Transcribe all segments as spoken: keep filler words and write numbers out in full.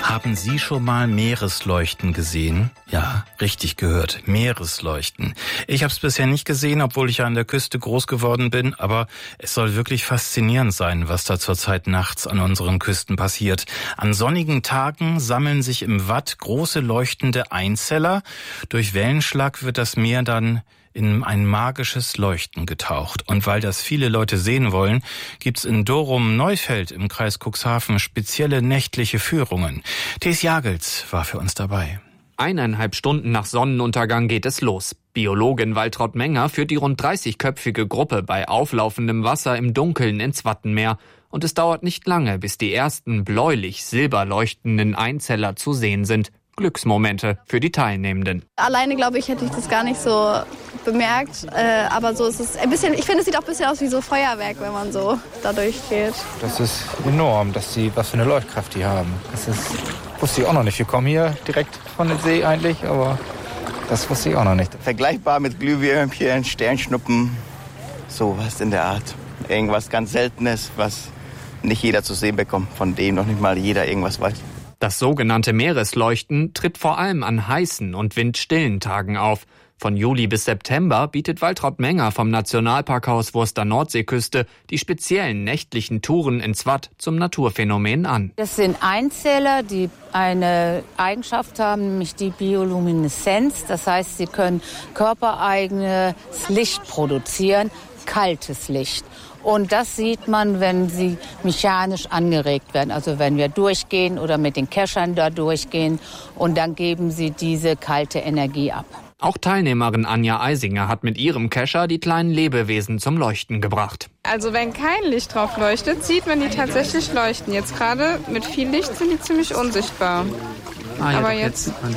Haben Sie schon mal Meeresleuchten gesehen? Ja, richtig gehört, Meeresleuchten. Ich habe es bisher nicht gesehen, obwohl ich ja an der Küste groß geworden bin, aber es soll wirklich faszinierend sein, was da zurzeit nachts an unseren Küsten passiert. An sonnigen Tagen sammeln sich im Watt große leuchtende Einzeller. Durch Wellenschlag wird das Meer dann in ein magisches Leuchten getaucht. Und weil das viele Leute sehen wollen, gibt's in Dorum-Neufeld im Kreis Cuxhaven spezielle nächtliche Führungen. Thes Jagels war für uns dabei. Eineinhalb Stunden nach Sonnenuntergang geht es los. Biologin Waltraud Menger führt die rund dreißigköpfige Gruppe bei auflaufendem Wasser im Dunkeln ins Wattenmeer. Und es dauert nicht lange, bis die ersten bläulich-silber leuchtenden Einzeller zu sehen sind. Glücksmomente für die Teilnehmenden. Alleine, glaube ich, hätte ich das gar nicht so bemerkt. Äh, aber so ist es ein bisschen, ich finde, es sieht auch ein bisschen aus wie so Feuerwerk, wenn man so da durchgeht. Das ist enorm, dass sie, was für eine Leuchtkraft die haben. Das ist, wusste ich auch noch nicht. Wir kommen hier direkt von der See eigentlich, aber das wusste ich auch noch nicht. Vergleichbar mit Glühwürmchen, Sternschnuppen, sowas in der Art. Irgendwas ganz Seltenes, was nicht jeder zu sehen bekommt, von dem noch nicht mal jeder irgendwas weiß. Das sogenannte Meeresleuchten tritt vor allem an heißen und windstillen Tagen auf. Von Juli bis September bietet Waltraud Menger vom Nationalparkhaus Wurster Nordseeküste die speziellen nächtlichen Touren ins Watt zum Naturphänomen an. Das sind Einzeller, die eine Eigenschaft haben, nämlich die Biolumineszenz. Das heißt, sie können körpereigenes Licht produzieren, kaltes Licht. Und das sieht man, wenn sie mechanisch angeregt werden. Also wenn wir durchgehen oder mit den Keschern da durchgehen. Und dann geben sie diese kalte Energie ab. Auch Teilnehmerin Anja Eisinger hat mit ihrem Kescher die kleinen Lebewesen zum Leuchten gebracht. Also wenn kein Licht drauf leuchtet, sieht man die tatsächlich leuchten. Jetzt gerade mit viel Licht sind die ziemlich unsichtbar. Ah, ja, aber jetzt, jetzt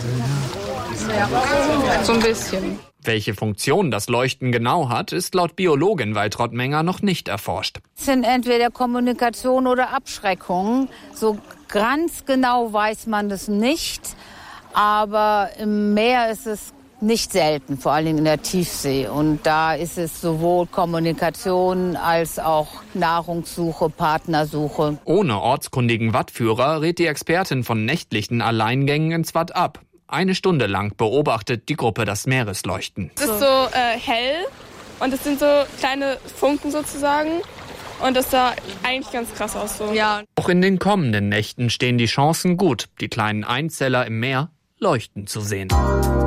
so ein bisschen. Welche Funktion das Leuchten genau hat, ist laut Biologin Waltraud Menger noch nicht erforscht. Es sind entweder Kommunikation oder Abschreckung. So ganz genau weiß man das nicht. Aber im Meer ist es nicht selten, vor allem in der Tiefsee. Und da ist es sowohl Kommunikation als auch Nahrungssuche, Partnersuche. Ohne ortskundigen Wattführer rät die Expertin von nächtlichen Alleingängen ins Watt ab. Eine Stunde lang beobachtet die Gruppe das Meeresleuchten. Es ist so äh, hell und es sind so kleine Funken sozusagen. Und das sah eigentlich ganz krass aus. So. Ja. Auch in den kommenden Nächten stehen die Chancen gut, die kleinen Einzeller im Meer leuchten zu sehen.